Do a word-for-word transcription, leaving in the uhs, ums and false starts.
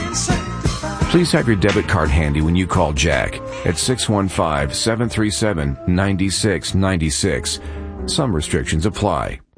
Please have your debit card handy when you call Jack at six one five, seven three seven, nine six nine six. Some restrictions apply.